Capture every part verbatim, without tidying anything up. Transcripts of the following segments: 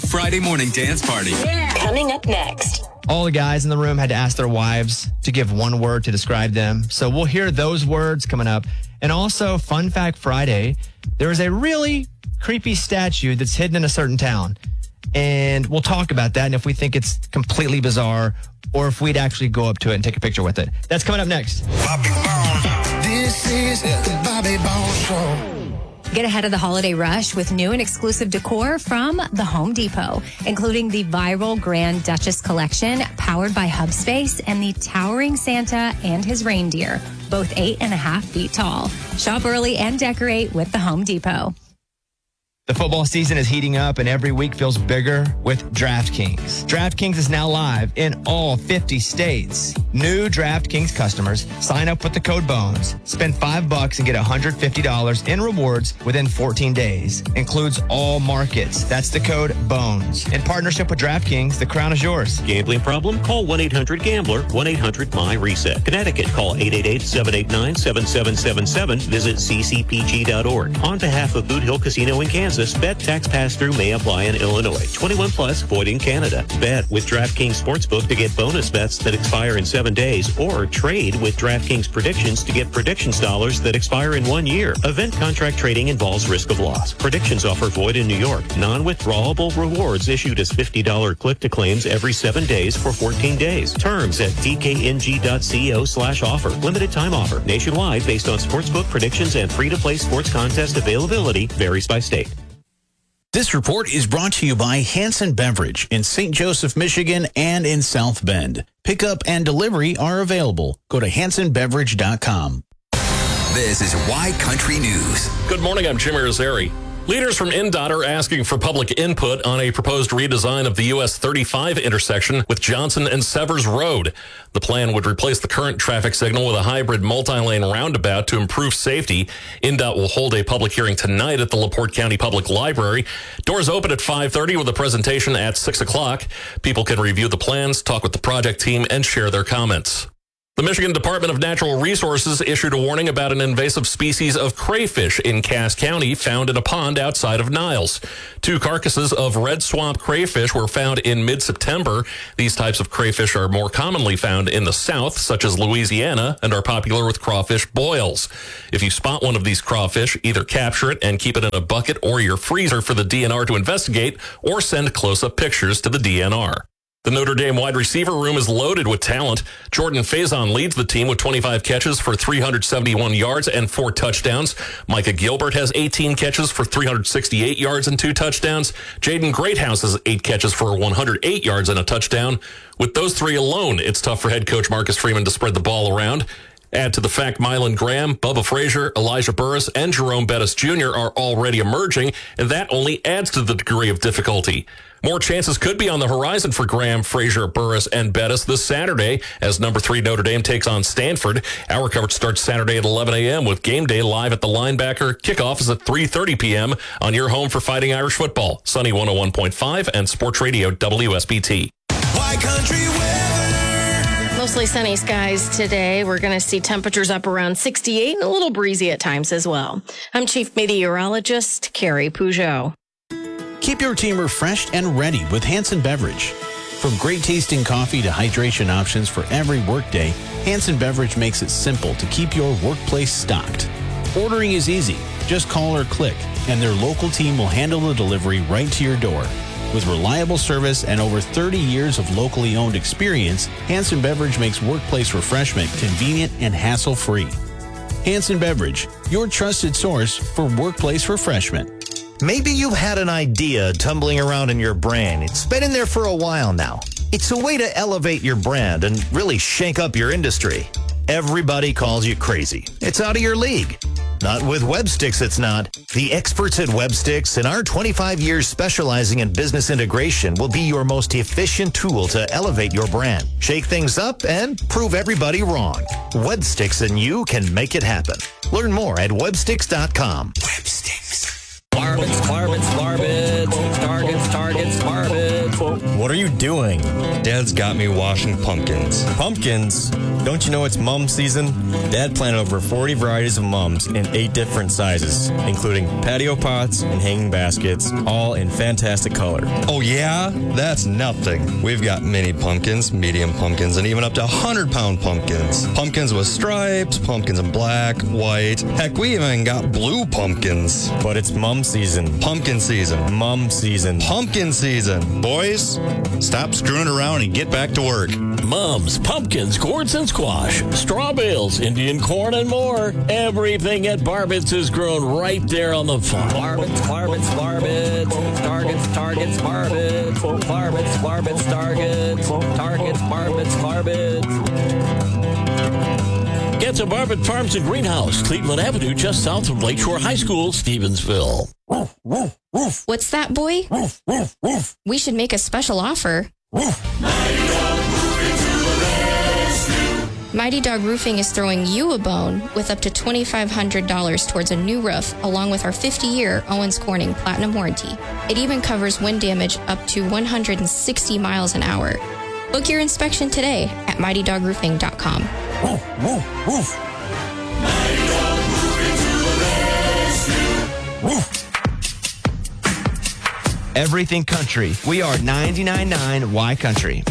Friday morning dance party. Yeah. Coming up next. All the guys in the room had to ask their wives to give one word to describe them. So we'll hear those words coming up. And also, Fun Fact Friday, there is a really creepy statue that's hidden in a certain town. And we'll talk about that and if we think it's completely bizarre or if we'd actually go up to it and take a picture with it. That's coming up next. Bobby Bones. This is the Bobby Bones Show. Get ahead of the holiday rush with new and exclusive decor from the Home Depot, including the viral Grand Duchess collection powered by Hubspace and the towering Santa and his reindeer, both eight and a half feet tall. Shop early and decorate with the Home Depot. The football season is heating up and every week feels bigger with DraftKings. DraftKings is now live in all fifty states. New DraftKings customers sign up with the code BONES, spend five bucks and get one hundred fifty dollars in rewards within fourteen days. Includes all markets. That's the code BONES. In partnership with DraftKings, the crown is yours. Gambling problem? Call one eight hundred gambler, one eight hundred M Y reset. Connecticut, call eight eight eight, seven eight nine, seven seven seven seven. Visit c c p g dot org. On behalf of Boot Hill Casino in Kansas, bet tax pass-through may apply in Illinois. twenty-one plus, void in Canada. Bet with DraftKings Sportsbook to get bonus bets that expire in seven days, or trade with DraftKings Predictions to get predictions dollars that expire in one year. Event contract trading involves risk of loss. Predictions offer void in New York. Non-withdrawable rewards issued as fifty dollars click-to-claims every seven days for fourteen days. Terms at d k n g dot co slash offer. Limited time offer. Nationwide based on sportsbook predictions and free-to-play sports contest availability. Varies by state. This report is brought to you by Hanson Beverage in Saint Joseph, Michigan, and in South Bend. Pickup and delivery are available. Go to hanson beverage dot com. This is Y Country News. Good morning, I'm Jim Irizarry. Leaders from N DOT are asking for public input on a proposed redesign of the U S thirty-five intersection with Johnson and Severs Road. The plan would replace the current traffic signal with a hybrid multi-lane roundabout to improve safety. N DOT will hold a public hearing tonight at the LaPorte County Public Library. Doors open at five thirty with a presentation at six o'clock. People can review the plans, talk with the project team, and share their comments. The Michigan Department of Natural Resources issued a warning about an invasive species of crayfish in Cass County found in a pond outside of Niles. Two carcasses of red swamp crayfish were found in mid-September. These types of crayfish are more commonly found in the South, such as Louisiana, and are popular with crawfish boils. If you spot one of these crawfish, either capture it and keep it in a bucket or your freezer for the D N R to investigate, or send close-up pictures to the D N R. The Notre Dame wide receiver room is loaded with talent. Jordan Faison leads the team with twenty-five catches for three hundred seventy-one yards and four touchdowns. Micah Gilbert has eighteen catches for three hundred sixty-eight yards and two touchdowns. Jaden Greathouse has eight catches for one hundred eight yards and a touchdown. With those three alone, it's tough for head coach Marcus Freeman to spread the ball around. Add to the fact Mylan Graham, Bubba Frazier, Elijah Burris, and Jerome Bettis Junior are already emerging, and that only adds to the degree of difficulty. More chances could be on the horizon for Graham, Frazier, Burris, and Bettis this Saturday as number three Notre Dame takes on Stanford. Our coverage starts Saturday at eleven a.m. with game day live at the linebacker. Kickoff is at three thirty p.m. on your home for Fighting Irish football. Sunny one oh one point five and Sports Radio W S B T. Y Country weather. Mostly sunny skies today. We're going to see temperatures up around sixty-eight and a little breezy at times as well. I'm Chief Meteorologist Carrie Peugeot. Keep your team refreshed and ready with Hanson Beverage. From great tasting coffee to hydration options for every workday, Hanson Beverage makes it simple to keep your workplace stocked. Ordering is easy. Just call or click, and their local team will handle the delivery right to your door. With reliable service and over thirty years of locally owned experience, Hanson Beverage makes workplace refreshment convenient and hassle-free. Hanson Beverage, your trusted source for workplace refreshment. Maybe you've had an idea tumbling around in your brain. It's been in there for a while now. It's a way to elevate your brand and really shake up your industry. Everybody calls you crazy. It's out of your league. Not with WebSticks, it's not. The experts at WebSticks and our twenty-five years specializing in business integration will be your most efficient tool to elevate your brand, shake things up, and prove everybody wrong. WebSticks and you can make it happen. Learn more at websticks dot com. WebSticks. Barbets, barbets, barbets, targets, targets, barbets. What are you doing? Dad's got me washing pumpkins. Pumpkins? Don't you know it's mum season? Dad planted over forty varieties of mums in eight different sizes, including patio pots and hanging baskets, all in fantastic color. Oh, yeah? That's nothing. We've got mini pumpkins, medium pumpkins, and even up to one hundred pound pumpkins. Pumpkins with stripes, pumpkins in black, white. Heck, we even got blue pumpkins. But it's mum season. Pumpkin season. Mum season. Pumpkin season. Boys, stop screwing around and get back to work. Mums, pumpkins, gourds, and squash, straw bales, Indian corn, and more. Everything at Barbits is grown right there on the farm. Barbits, Barbits, Barbits. Targets, Targets, Barbits. Barbits, Barbits, Targets. Targets, Barbits, Barbits. Get to Barbit Farms and Greenhouse, Cleveland Avenue, just south of Lakeshore High School, Stevensville. What's that, boy? We should make a special offer. Mighty Dog Roofing is throwing you a bone with up to twenty-five hundred dollars towards a new roof, along with our fifty-year Owens Corning Platinum Warranty. It even covers wind damage up to one hundred sixty miles an hour. Book your inspection today at mighty dog roofing dot com. Woof, woof, woof. Mighty Dog Roofing to the rescue. Woof. Everything country. We are ninety-nine point nine Y Country.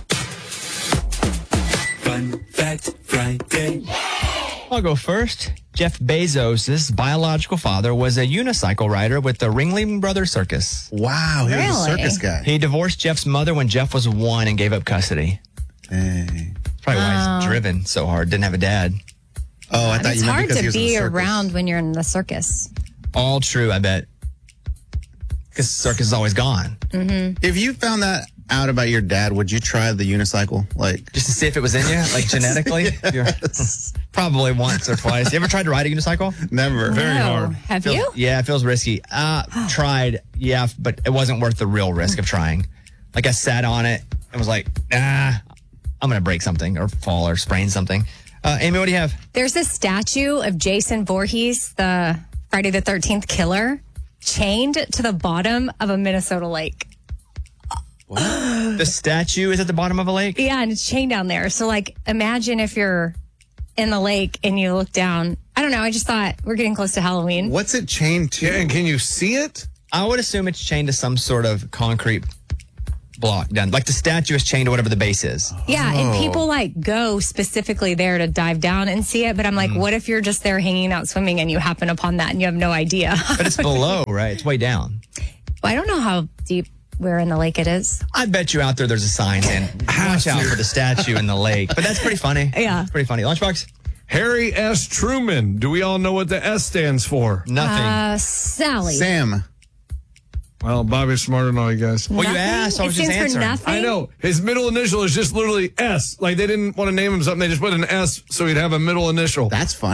Fun Fact Friday. I'll go first. Jeff Bezos' biological father was a unicycle rider with the Ringling Brothers Circus. Wow, he was a Really? circus guy. He divorced Jeff's mother when Jeff was one and gave up custody. Hey. Probably why he's Oh. driven so hard. Didn't have a dad. Oh, I And thought it's you meant hard because he to was in the be circus. around when you're in the circus. All true, I bet. Because circus is always gone. Mm-hmm. If you found that out about your dad, would you try the unicycle? Like Just to see if it was in you, like genetically? You're- Probably once or twice. You ever tried to ride a unicycle? Never. Very No. hard. Have Feels- you? Yeah, it feels risky. Uh, tried, yeah, but it wasn't worth the real risk of trying. Like I sat on it and was like, ah, I'm going to break something or fall or sprain something. Uh, Amy, what do you have? There's a statue of Jason Voorhees, the Friday the thirteenth killer, chained to the bottom of a Minnesota lake. The statue is at the bottom of a lake? Yeah, and it's chained down there. So, like, imagine if you're in the lake and you look down. I don't know. I just thought we're getting close to Halloween. What's it chained to? Yeah, and can you see it? I would assume it's chained to some sort of concrete block down. Like the statue is chained to whatever the base is. Yeah, Oh. and people like go specifically there to dive down and see it. But I'm like, Mm. what if you're just there hanging out swimming and you happen upon that and you have no idea? But it's below, right? It's way down. Well, I don't know how deep where in the lake it is. I bet you out there there's a sign saying, watch out for the statue in the lake. But that's pretty funny. Yeah. It's pretty funny. Lunchbox? Harry S. Truman. Do we all know what the S stands for? Nothing. Uh, Sally. Sam. Well, Bobby's smarter than all you guys. Well, you Nothing? asked. I It was just stands for answering. nothing? I know. His middle initial is just literally S. Like they didn't want to name him something. They just put an S so he'd have a middle initial. That's fun.